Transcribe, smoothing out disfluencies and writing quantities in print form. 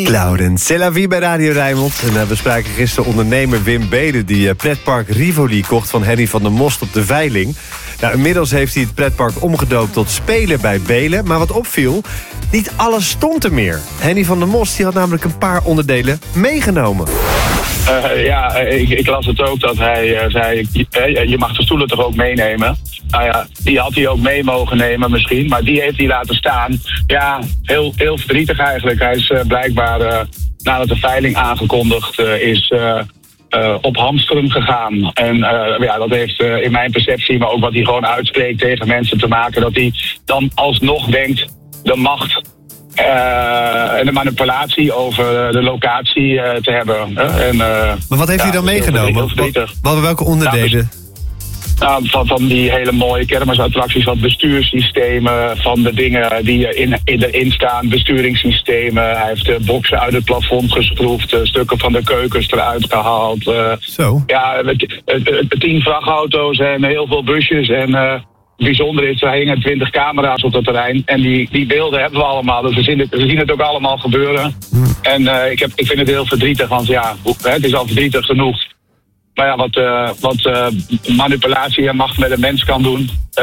Clouden, c'est la vie bij Radio Rijnmond. En we spraken gisteren ondernemer Wim Beelen... die pretpark Rivoli kocht van Henny van der Most op de Veiling. Nou, inmiddels heeft hij het pretpark omgedoopt tot Spelen bij Beelen. Maar wat opviel, niet alles stond er meer. Henny van der Most die had namelijk een paar onderdelen meegenomen. Ik las het ook dat hij zei... je mag de stoelen toch ook meenemen? Nou ja, die had hij ook mee mogen nemen misschien. Maar die heeft hij laten staan. Ja, heel verdrietig eigenlijk. Hij is blijkbaar, nadat de veiling aangekondigd is... op hamsteren gegaan. En dat heeft in mijn perceptie... maar ook wat hij gewoon uitspreekt tegen mensen te maken... dat hij dan alsnog denkt... de macht... en de manipulatie over de locatie te hebben. Maar wat heeft hij dan meegenomen? Welke onderdelen? Van die hele mooie kermisattracties, van bestuurssystemen, van de dingen die erin staan, besturingssystemen. Hij heeft boksen uit het plafond geschroefd, stukken van de keukens eruit gehaald. Zo? Ja, 10 vrachtauto's en heel veel busjes en... bijzonder is, er hingen 20 camera's op het terrein. En die beelden hebben we allemaal. Dus we zien het ook allemaal gebeuren. En ik vind het heel verdrietig. Want ja, het is al verdrietig genoeg. Maar ja, wat manipulatie en macht met een mens kan doen...